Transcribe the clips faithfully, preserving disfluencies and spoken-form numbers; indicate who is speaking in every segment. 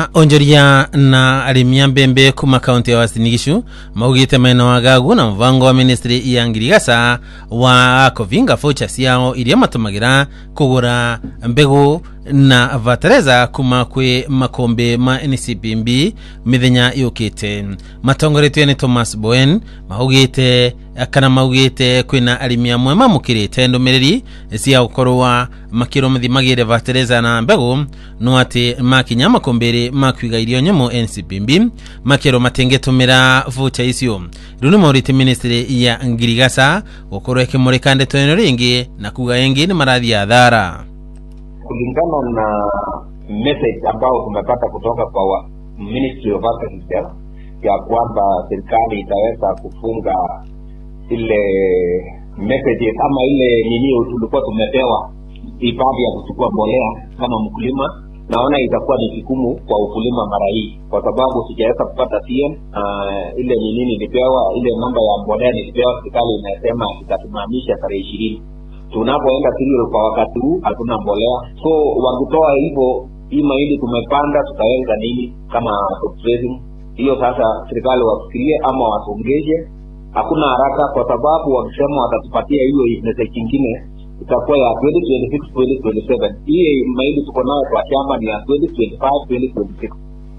Speaker 1: onjoria na arimia mbembe kuma kaunti ya Uasin Gishu maugite maina wagagu na mvango wa ministry ya Ngirigasa wa kovinga focha siao iria matumagira kugura mbegu na vatereza kuma kwe makombe ma N C P B mithenya yukite. Matongoretwe ni Thomas Bowen maugite akana maugite kwina arimia mwema mukirite ndomereri cia gukorwa makiro mthimagire vatereza na mbegu no ati makinya makombere makwiga irio nyamo N C P B makiro matengetumira vucha icio. Runi maurite ministry ya Ngirigasa gukorwa ikimurikande tweno ringi na kuga yengi ni marathi ya dhara.
Speaker 2: Kulingana na message ambao tumepata kutoka kwa Ministry of Agriculture ya kwamba serikali itaweza kufunga ile message kama ile nini tulikuwa tumepewa ibadi ya kuchukua mbolea kama mkulima, naona itakuwa ni kigumu kwa ukulima mara hii kwa sababu sijaweza kupata T M. Uh, ile nini nilipewa, ile namba ya mbolea nilipewa, serikali inasema itatumamisha tarehe ishirini. Tunapoenda serial kwa wakati huu hatuna mbolea, so wakitoa hivyo hii mahindi tumepanda tutaweza nini kama fundraising hiyo. Sasa serikali wafikirie ama wasongeshe, hakuna haraka kwa sababu wakisema watatupatia hiyo message nyingine itakuwa ya twenty twenty-six twenty twenty-seven. Hii mahindi tuko nayo kwa shamba ni ya twenty twenty-five twenty twenty-six.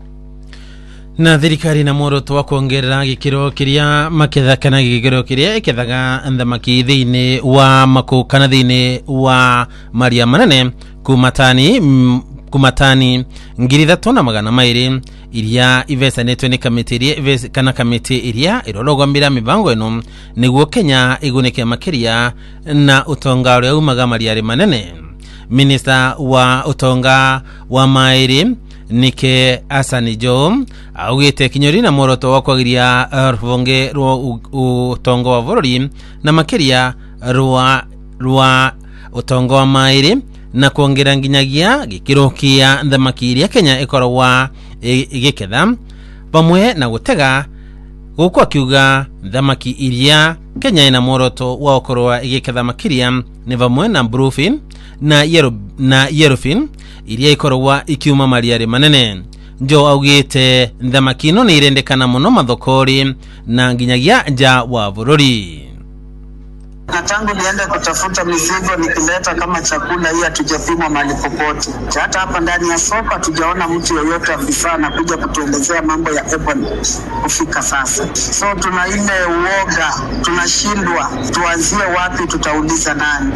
Speaker 1: Na thirikari na muoroto wa kuongerera gikiro kiria maketha kana gikiro kiria ikethaga thamaki thiini wa maku kana thiini wa maria manene kumatani kumatani ngiri thatu na magana mairi iria ivesanetwe ni kamiti iria kana kamiti iria irorogwamira mibango eno niguo Kenya igunike makiria na utonga uria umaga maria manene. Minister wa utonga wa mairi Nike Asani Jo augite kinyori na muoroto wa kwagiria rubonge rwa utongo wa bururi na makiria rwa rwa utongo wa mairi na kuongera nginyagia gikiro kia thamaki iria Kenya ikorwa igiketha pamwe na gutega guko akiuga thamaki iria Kenya ina muoroto wa ukorwa igiketha makiria ni vamwe na bluefin na yellow na yellowfin iria ikorwa ikiuma mariare manene. Jo augite thamaki no ni irendekana muno mathokori na nginyagia nja wa bururi.
Speaker 3: Na tangu niende kutafuta mizigo nikileta kama chakula hii hatujapimwa mahali popote. Hata hapa ndani ya soko hatujaona mtu yoyote afisa na kuja kutuelezea mambo ya Ebony kufika sasa. So tuna ile uoga, tunashindwa tuanzie wapi, tutauliza nani.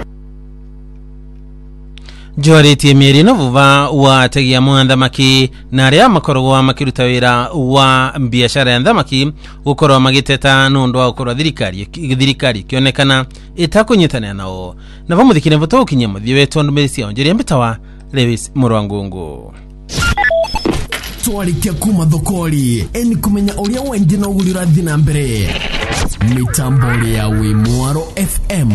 Speaker 1: Joari tiemieri no vuva wa tegia mwanzamaki na aria makorwa makiruta wira wa biashara ya ndamaki gukorwa magiteta nundwa gukorwa thirikari thirikari kionekana itakunyitana nao na vamuthikire mvuto ukinye muthie wetu ndumerisi onjeria mbitawa Lewis Murwangungu.
Speaker 4: Twarikia kuma thokori eni kumenya uria wendi na ugurira thina mbere mitambo ya Wimwaro F M.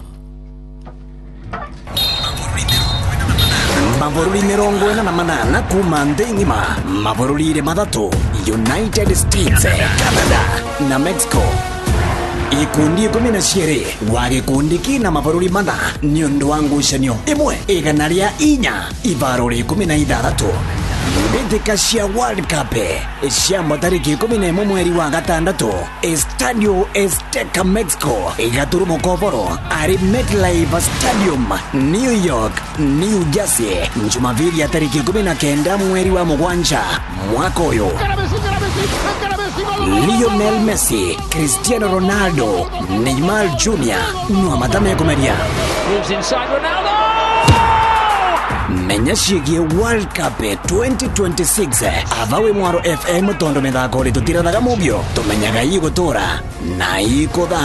Speaker 4: Mabururi mirongo ina na manana kuma ndengima mabururi madatu United States, Canada na Mexico. Ikundi kumi na shere wage kundi kina mabururi mana niondo wangu shenyo imwe iganaria inya ibaruri kumi na ithatatu Bendeka cia World Cup cia matariki kumi na imwe mweri wa gatandatu Estadio Azteca Mexico igaturu mukoboro ari MetLife Stadium New York New Jersey Jumapili ya tariki kumi na kenda mweri wa mugwanja mwaka uyu. Lionel Messi, Cristiano Ronaldo, Neymar Junior no matame komeria moves inside Ronaldo. Menya shigi World Cup twenty twenty-six avawe Mwaro F M tondo methako ri tutira daga mubyo tumenyaga igotora na ikoda